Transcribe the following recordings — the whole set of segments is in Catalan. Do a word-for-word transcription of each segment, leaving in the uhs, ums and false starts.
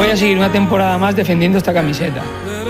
voy a seguir una temporada más defendiendo esta camiseta.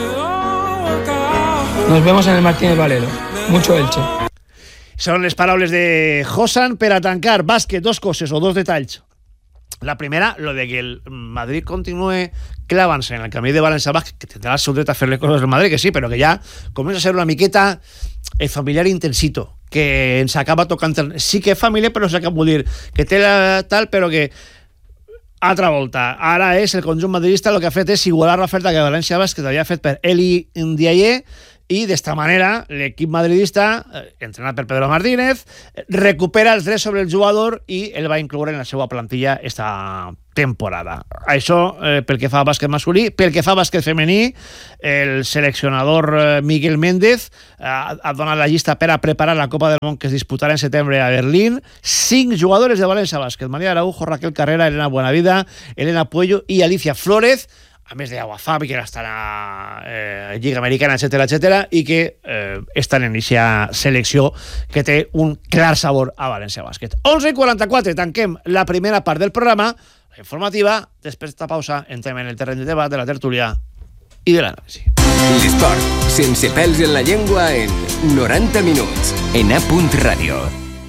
Nos vemos en el Martínez Valero. Mucho Elche. Són les paraules de Josan per a tancar. Bàsquet, dos coses o dos detalls. La primera, lo de que el Madrid continúe clavant-se en el camí de València Bàsquet, que tindrà el seu dret a fer les coses del Madrid, que sí, però que ja comença a ser una miqueta eh, familiar intensito, que ens acaba tocant... Sí que és família, però no sé què vol dir, que té la tal, però que altra volta. Ara és el conjunt madridista el que ha fet és igualar l'oferta que València Bàsquet havia fet per Eli Ndiaye, i d'esta manera l'equip madridista, entrenat per Pedro Martínez, recupera els drets sobre el jugador i el va incloure en la seva plantilla esta temporada. Això eh, pel que fa a bàsquet masculí. Pel que fa a bàsquet femení, el seleccionador eh, Miguel Méndez ha, ha donat la llista per a preparar la Copa del Món que es disputarà en setembre a Berlín. Cinc jugadores de València Bàsquet: María Araujo, Raquel Carrera, Elena Buenavida, Elena Puello i Alicia Flórez, a més de Aguafabi, que està a eh, Lliga Americana, etcètera, etcètera, i que eh, estan en aquesta selecció que té un clar sabor a València Bàsquet. onze i quaranta-quatre, tanquem la primera part del programa, la informativa. Després d'esta pausa entrem en el terreny de debat, de la tertúlia i de l'anàlisi. L'esport, sense pèls en la llengua, en noranta minuts, en A. Radio.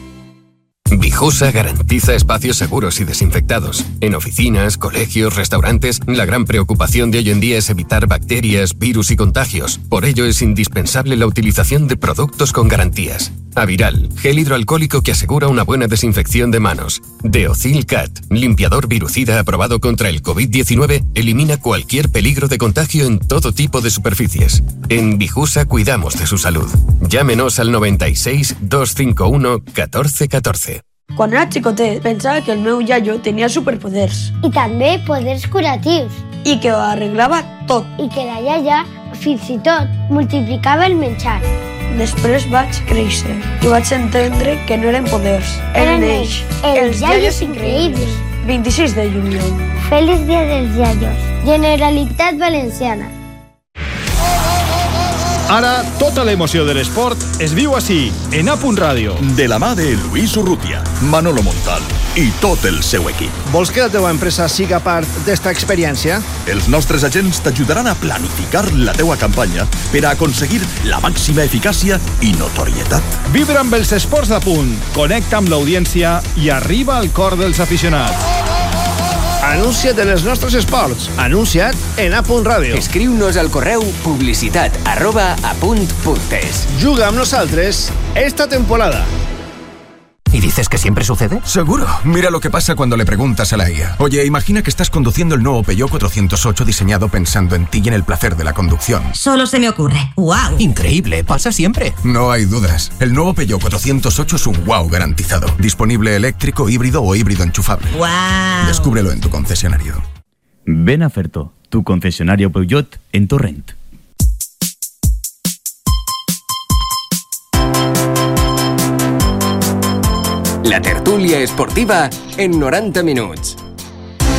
Vijusa garantiza espacios seguros y desinfectados. En oficinas, colegios, restaurantes, la gran preocupación de hoy en día es evitar bacterias, virus y contagios. Por ello es indispensable la utilización de productos con garantías. Aviral, gel hidroalcohólico que asegura una buena desinfección de manos. Deocil Cat, limpiador virucida aprobado contra el covid diecinueve, elimina cualquier peligro de contagio en todo tipo de superficies. En Vijusa cuidamos de su salud. Llámenos al noventa y seis, doscientos cincuenta y uno, catorce catorce. Quan era xicotet pensava que el meu iaio tenia superpoders. I també poders curatius. I que ho arreglava tot. I que la iaia, fins i tot, multiplicava el menjar. Després vaig créixer i vaig entendre que no eren poders. Eren ells, els iaios increïbles. vint-i-sis de juliol. Feliç dia dels iaios. Generalitat Valenciana. Ara, tota l'emoció de l'esport es viu així, en A. Ràdio. De la mà de Luis Urrutia, Manolo Montal i tot el seu equip. Vols que la teva empresa siga part d'esta experiència? Els nostres agents t'ajudaran a planificar la teua campanya per a aconseguir la màxima eficàcia i notorietat. Vibra amb els esports d'A. Connecta amb l'audiència i arriba al cor dels aficionats. Anuncia't en els nostres esports. Anuncia't en A. Ràdio. Escriu-nos al correu publicitat arroba apunt.es. Juga amb nosaltres esta temporada. ¿Y dices que siempre sucede? Seguro. Mira lo que pasa cuando le preguntas a la I A. Oye, imagina que estás conduciendo el nuevo Peugeot cuatrocientos ocho diseñado pensando en ti y en el placer de la conducción. Solo se me ocurre. ¡Wow! Increíble, pasa siempre. No hay dudas. El nuevo Peugeot cuatrocientos ocho es un wow garantizado. Disponible eléctrico, híbrido o híbrido enchufable. ¡Wow! Descúbrelo en tu concesionario. Ven a Ferto, tu concesionario Peugeot en Torrent. La tertúlia esportiva en noranta minuts.